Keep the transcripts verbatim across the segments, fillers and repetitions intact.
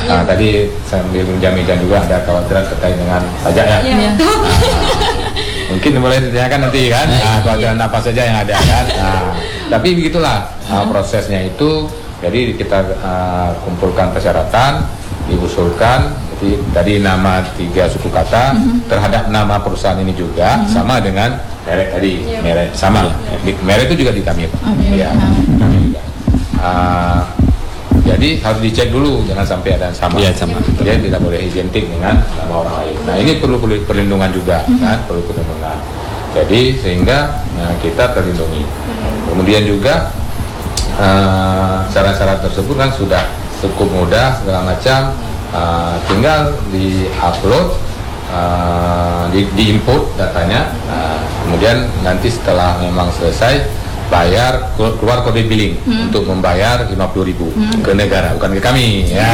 Nah, tadi sambil menjamin juga ada kekhawatiran terkait dengan pajak ya. Iya. Nah, mungkin boleh ditanyakan nanti kan, nah, kekhawatiran apa saja yang ada kan. Nah, tapi begitulah uh, prosesnya itu. Jadi kita uh, kumpulkan persyaratan, diusulkan. Jadi tadi nama tiga suku kata mm-hmm. terhadap nama perusahaan ini juga mm-hmm. sama dengan merek tadi, yeah. merek sama. Yeah. Merek itu juga ditamir. Okay. Ya. Mm-hmm. Uh, jadi harus dicek dulu, jangan sampai ada yang sama. Yeah, sama. Jadi tidak boleh identik dengan nama orang lain. Nah ini perlu perlindungan juga, mm-hmm. kan? Perlu perlindungan. Jadi sehingga nah, kita terlindungi. Kemudian juga uh, syarat-syarat tersebut kan sudah cukup mudah segala macam. Uh, tinggal di-upload, uh, di, di-input datanya, uh, kemudian nanti setelah memang selesai bayar, keluar kode billing hmm. untuk membayar lima puluh ribu hmm. ke negara, bukan ke kami ya.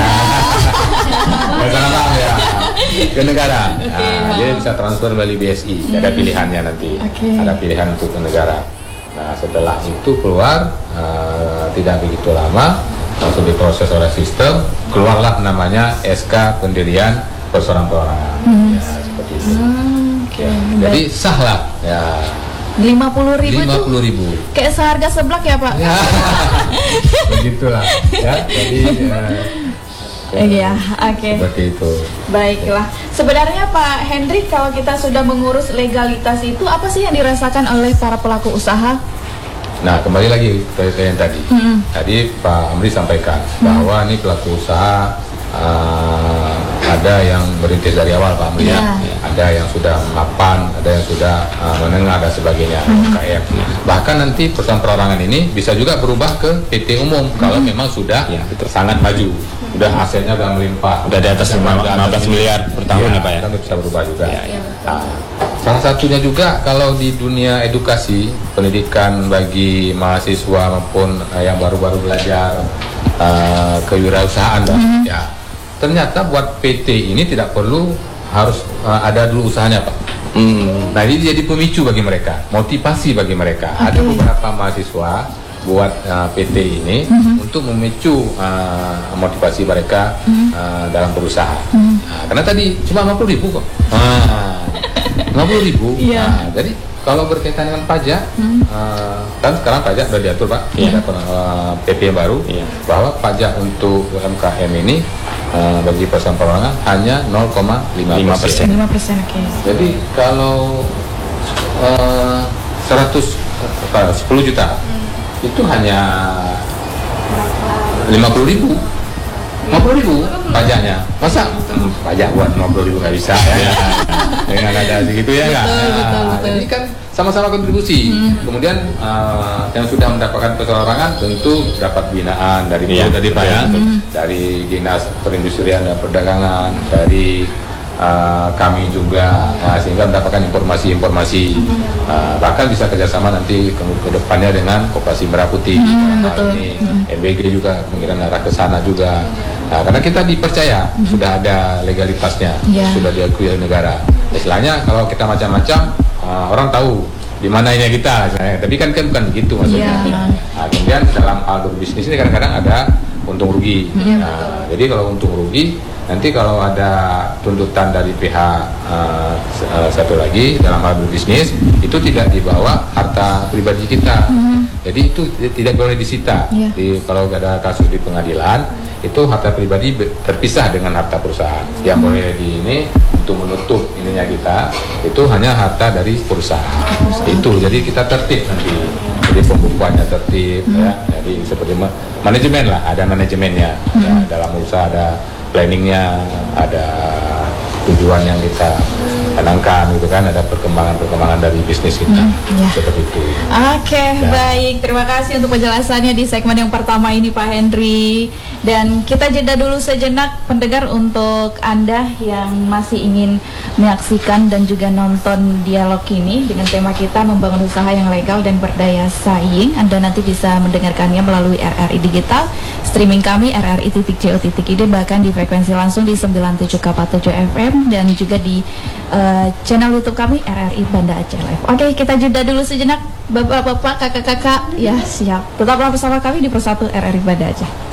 ya ke negara. Okay, nah, jadi bisa transfer melalui B S I, hmm. ada pilihannya nanti, okay. ada pilihan untuk ke negara. Nah setelah itu keluar uh, tidak begitu lama langsung diproses oleh sistem, keluarlah namanya S K pendirian perseroan perorangan. Hmm. Ya, seperti itu. Hmm, okay. Ya, jadi sah lah. Ya. lima puluh ribu lima puluh ribu. Kayak seharga seblak ya Pak? Ya. Begitulah. Ya, jadi ya, Iya, oke. Okay. Seperti itu. Baiklah. Sebenarnya Pak Hendrik, kalau kita sudah mengurus legalitas itu, apa sih yang dirasakan oleh para pelaku usaha? Nah, kembali lagi ke yang tadi. Mm-hmm. Tadi Pak Amri sampaikan mm-hmm. bahwa ini pelaku usaha uh, ada yang berintis dari awal Pak Amri yeah. ya. Ada yang sudah mapan, ada yang sudah uh, menengah dan sebagainya, mm-hmm. U K M. Bahkan nanti perusahaan perorangan ini bisa juga berubah ke P T umum mm-hmm. kalau memang sudah ya, sangat maju. Udah asetnya udah melimpah. Udah di atas lima belas miliar per tahun ya, ya Pak ya. Kan bisa berubah juga. Ya, ya. Nah, salah satunya juga kalau di dunia edukasi, pendidikan bagi mahasiswa maupun uh, yang baru-baru belajar uh, kewirausahaan, mm-hmm. ya. Ternyata buat P T ini tidak perlu harus uh, ada dulu usahanya Pak. Mm. Nah ini jadi pemicu bagi mereka, motivasi bagi mereka. Okay. Ada beberapa mahasiswa buat uh, P T ini mm-hmm. untuk memicu uh, motivasi mereka mm-hmm. uh, dalam berusaha. Mm-hmm. Nah, karena tadi cuma lima puluh ribu kok. Ah. lima puluh ribu. Yeah. Nah, jadi kalau berkaitan dengan pajak, hmm. uh, kan sekarang pajak sudah diatur Pak, yeah. ada uh, P P yang baru, yeah. bahwa pajak untuk U M K M ini uh, bagi perusahaan perorangan hanya nol koma lima persen. lima persen, oke. Okay. Jadi kalau uh, seratus, sepuluh juta, hmm. itu hanya lima puluh ribu. lima puluh ribu pajaknya, masa hmm, pajak buat lima puluh ribu nggak bisa ya, dengan ada segitu ya nggak? Nah, ini kan sama-sama kontribusi. Hmm. Kemudian uh, yang sudah mendapatkan perorangan tentu dapat binaan dari ya, tadi Pak ya, hmm. dari Dinas Perindustrian dan Perdagangan, dari uh, kami juga, nah, sehingga mendapatkan informasi-informasi. Hmm. Uh, bahkan bisa kerjasama nanti ke, ke depannya dengan Koperasi Merah Putih. Hmm, nah, betul. Ini hmm. M B G juga kemungkinan arah ke sana juga. Nah, karena kita dipercaya mm-hmm. sudah ada legalitasnya, yeah. sudah diakui oleh negara. Istilahnya kalau kita macam-macam, uh, orang tahu di mana ini kita. Misalnya. Tapi kan kan bukan begitu maksudnya. Yeah. Nah, kemudian dalam hal berbisnis ini kadang-kadang ada untung rugi. Yeah. Nah, jadi kalau untung rugi, nanti kalau ada tuntutan dari pihak uh, satu lagi dalam hal berbisnis, itu tidak dibawa harta pribadi kita. Mm-hmm. Jadi itu tidak boleh disita. Yeah. Di, kalau ada kasus di pengadilan, itu harta pribadi terpisah dengan harta perusahaan. Yang hmm. boleh di ini untuk menutup ininya kita itu hanya harta dari perusahaan. Oh. Itu jadi kita tertib nanti. Jadi pembukuannya tertib hmm. ya. Jadi seperti ma- manajemen lah, ada manajemennya. Hmm. Ya, dalam usaha ada planningnya, ada tujuan yang kita canangkan gitu kan, ada perkembangan-perkembangan dari bisnis kita. Hmm, ya. Seperti itu. Oke, okay, baik. Terima kasih untuk penjelasannya di segmen yang pertama ini Pak Henry. Dan kita jeda dulu sejenak pendengar untuk Anda yang masih ingin menyaksikan dan juga nonton dialog ini dengan tema kita membangun usaha yang legal dan berdaya saing. Anda nanti bisa mendengarkannya melalui R R I Digital, streaming kami r r i titik co titik i d, bahkan di frekuensi langsung di sembilan puluh tujuh koma tujuh F M dan juga di uh, channel YouTube kami R R I Banda Aceh Live. Oke, kita jeda dulu sejenak, bapak-bapak, kakak-kakak. Ya, siap. Tetaplah bersama kami di Persatu R R I Banda Aceh.